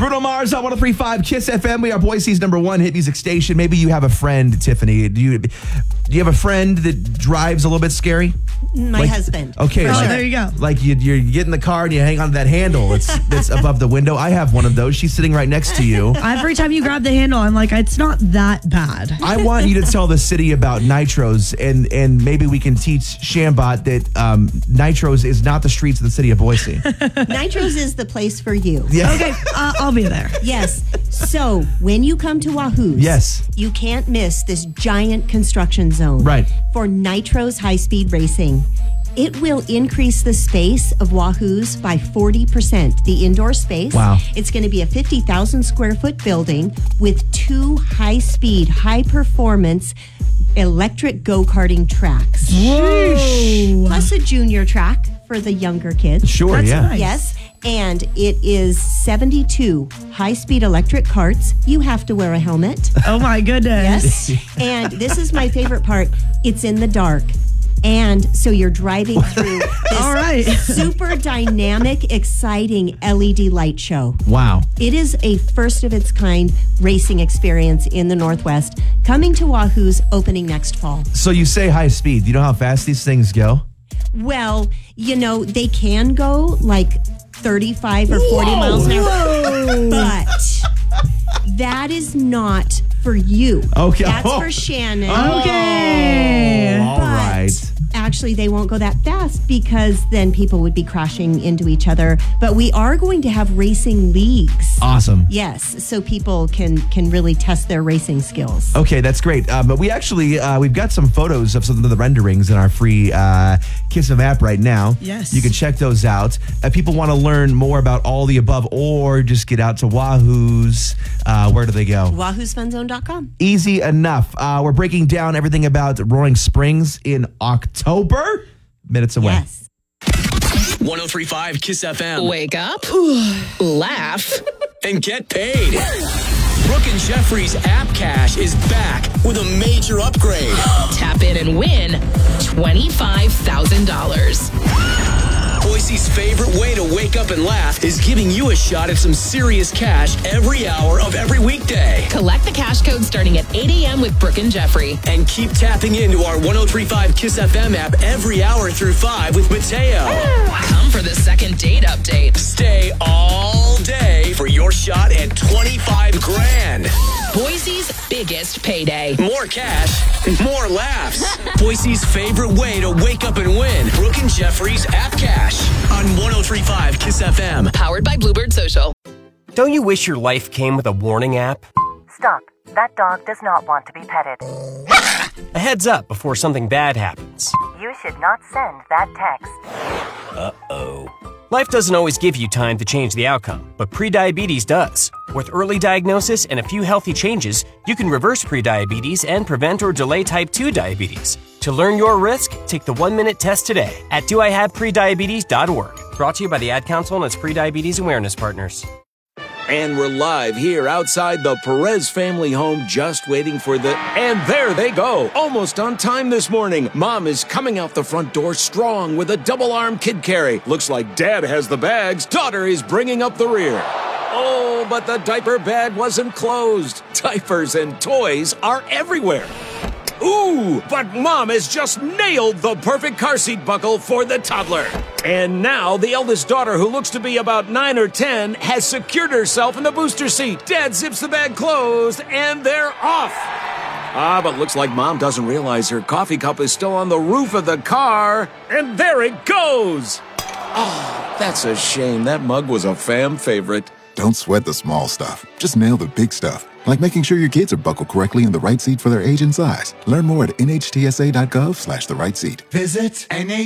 Bruno Mars on 103.5 Kiss FM. We are Boise's #1 hit music station. Maybe you have a friend, Tiffany. Do you have a friend that drives a little bit scary? My husband. Okay. There you go. Like you get in the car and you hang on to that handle that's above the window. I have one of those. She's sitting right next to you. Every time you grab the handle, I'm like, it's not that bad. I want you to tell the city about Nitros, and maybe we can teach Shambot that Nitros is not the streets of the city of Boise. Nitros is the place for you. Yeah. Okay, I'll be there. Yes. So when you come to Wahoo's, Yes. you can't miss this giant construction zone. Right. For Nitros high-speed racing. It will increase the space of Wahoo's by 40%, the indoor space. Wow. It's going to be a 50,000 square foot building with 2 high-speed, high-performance electric go-karting tracks. Sheesh. Plus a junior track for the younger kids. Sure, That's yeah. nice. Yes, and it is 72 high-speed electric carts. You have to wear a helmet. Oh my goodness. Yes, and this is my favorite part. It's in the dark. And so you're driving through this All right. super dynamic, exciting LED light show. Wow. It is a first of its kind racing experience in the Northwest, coming to Wahoo's, opening next fall. So you say high speed. Do you know how fast these things go? Well, they can go like 35 or 40 miles an hour, but that is not for you. Okay. That's for Shannon. Okay. All right. Actually, they won't go that fast because then people would be crashing into each other. But we are going to have racing leagues. Awesome. Yes, so people can really test their racing skills. Okay, that's great. But we actually, we've got some photos of some of the renderings in our free Kiss FM app right now. Yes. You can check those out. If people want to learn more about all the above or just get out to Wahoo's, where do they go? Wahoo'sFunZone.com. Easy enough. We're breaking down everything about Roaring Springs in October. Minutes away. Yes. 103.5 Kiss FM. Wake up, laugh, And get paid. Brooke and Jeffrey's App Cash is back with a major upgrade. tap in and win $25,000. Boise's favorite way to wake up and laugh is giving you a shot at some serious cash every hour of every weekday. Collect the cash code starting at 8 a.m. with Brooke and Jeffrey. And keep tapping into our 103.5 Kiss FM app every hour through 5 with Mateo. Come for the second date update. Stay all day for your shot at 25 grand. Boise's biggest payday. More cash, more laughs. Boise's favorite way to wake up and win. Brooke and Jeffrey's App Cash on 103.5 Kiss FM. Powered by Bluebird Social. Don't you wish your life came with a warning app? Stop. That dog does not want to be petted. A heads up before something bad happens. You should not send that text. Uh-oh. Life doesn't always give you time to change the outcome, but prediabetes does. With early diagnosis and a few healthy changes, you can reverse prediabetes and prevent or delay type 2 diabetes. To learn your risk, take the 1-minute test today at doihaveprediabetes.org. Brought to you by the Ad Council and its prediabetes awareness partners. And we're live here outside the Perez family home, just waiting for the... And there they go, almost on time this morning. Mom is coming out the front door strong with a double-arm kid carry. Looks like Dad has the bags. Daughter is bringing up the rear. Oh, but the diaper bag wasn't closed. Diapers and toys are everywhere. Ooh, but Mom has just nailed the perfect car seat buckle for the toddler. And now the eldest daughter, who looks to be about 9 or 10, has secured herself in the booster seat. Dad zips the bag closed, and they're off. But looks like Mom doesn't realize her coffee cup is still on the roof of the car. And there it goes. Oh, that's a shame. That mug was a fam favorite. Don't sweat the small stuff. Just nail the big stuff. Like making sure your kids are buckled correctly in the right seat for their age and size. Learn more at nhtsa.gov/the right seat. Visit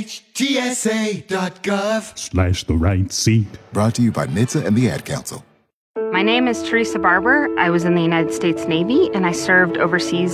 nhtsa.gov/the right seat. Brought to you by NHTSA and the Ad Council. My name is Teresa Barber. I was in the United States Navy and I served overseas